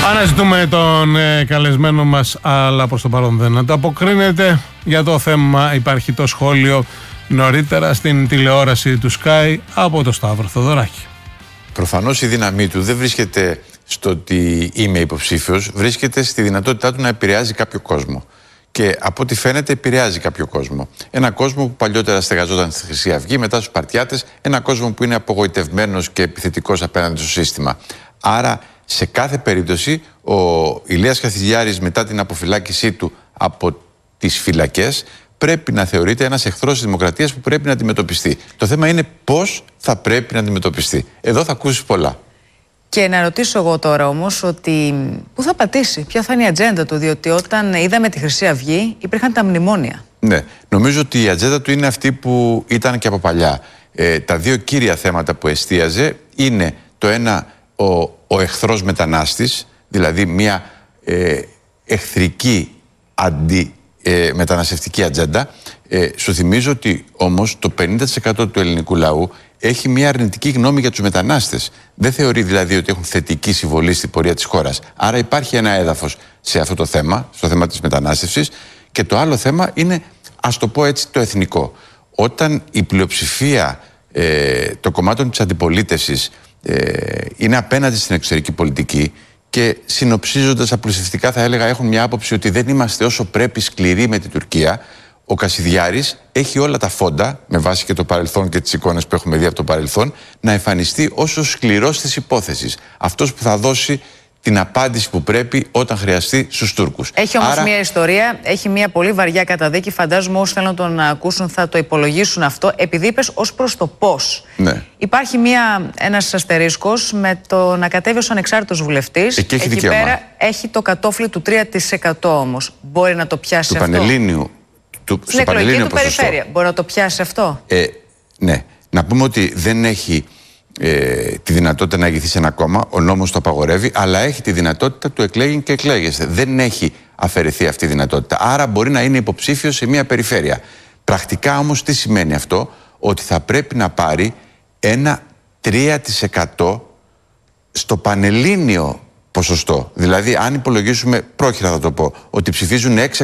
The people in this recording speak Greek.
Αναζητούμε τον καλεσμένο μας, αλλά προς το παρόν δεν ανταποκρίνεται. Για το θέμα υπάρχει το σχόλιο νωρίτερα στην τηλεόραση του Sky από τον Σταύρο Θοδωράκη. Προφανώς η δύναμή του δεν βρίσκεται στο ότι είμαι υποψήφιος, βρίσκεται στη δυνατότητά του να επηρεάζει κάποιο κόσμο. Και από ό,τι φαίνεται επηρεάζει κάποιο κόσμο. Ένα κόσμο που παλιότερα στεγαζόταν στη Χρυσή Αυγή, μετά στους Σπαρτιάτες, ένα κόσμο που είναι απογοητευμένος και επιθετικός απέναντι στο σύστημα. Άρα, σε κάθε περίπτωση, ο Ηλίας Καθηλιάρης μετά την αποφυλάκησή του από τις φυλακές πρέπει να θεωρείται ένας εχθρός της δημοκρατίας που πρέπει να αντιμετωπιστεί. Το θέμα είναι πώς θα πρέπει να αντιμετωπιστεί. Εδώ θα ακούσεις πολλά. Και να ρωτήσω εγώ τώρα όμως ότι πού θα πατήσει, ποια θα είναι η ατζέντα του, διότι όταν είδαμε τη Χρυσή Αυγή υπήρχαν τα μνημόνια. Ναι, νομίζω ότι η ατζέντα του είναι αυτή που ήταν και από παλιά. Τα δύο κύρια θέματα που εστίαζε είναι το ένα ο εχθρός μετανάστης, δηλαδή μια εχθρική μεταναστευτική ατζέντα. Σου θυμίζω ότι όμως το 50% του ελληνικού λαού έχει μια αρνητική γνώμη για τους μετανάστες. Δεν θεωρεί δηλαδή ότι έχουν θετική συμβολή στην πορεία της χώρας. Άρα υπάρχει ένα έδαφος σε αυτό το θέμα, στο θέμα της μετανάστευσης. Και το άλλο θέμα είναι, ας το πω έτσι, το εθνικό. Όταν η πλειοψηφία των κομμάτων της αντιπολίτευσης είναι απέναντι στην εξωτερική πολιτική και συνοψίζοντας απλουστευτικά θα έλεγα έχουν μια άποψη ότι δεν είμαστε όσο πρέπει σκληροί με την Τουρκία, ο Κασιδιάρης έχει όλα τα φόντα, με βάση και το παρελθόν και τις εικόνες που έχουμε δει από το παρελθόν, να εμφανιστεί ως ο σκληρός της υπόθεσης. Αυτός που θα δώσει την απάντηση που πρέπει όταν χρειαστεί στους Τούρκους. Έχει όμως μια ιστορία, έχει μια πολύ βαριά καταδίκη. Φαντάζομαι όσοι θέλουν να τον ακούσουν θα το υπολογίσουν αυτό. Επειδή είπες ως προς το πώς. Ναι. Υπάρχει ένας αστερίσκος με το να κατέβει ως ανεξάρτητος βουλευτής. Εκεί έχει δικαίωμα. Πέρα έχει το κατόφλι του 3% όμως. Μπορεί να το πιάσει του αυτό. Πανελλήνιου. Στην εκλογική του περιφέρεια. Μπορεί να το πιάσει αυτό. Ναι. Να πούμε ότι δεν έχει τη δυνατότητα να ηγηθεί σε ένα κόμμα. Ο νόμος το απαγορεύει, αλλά έχει τη δυνατότητα του εκλέγει και εκλέγεστε. Δεν έχει αφαιρεθεί αυτή η δυνατότητα. Άρα μπορεί να είναι υποψήφιος σε μια περιφέρεια. Πρακτικά όμως τι σημαίνει αυτό? Ότι θα πρέπει να πάρει ένα 3% στο πανελλήνιο ποσοστό. Δηλαδή, αν υπολογίσουμε, πρόχειρα θα το πω, ότι ψηφίζουν 6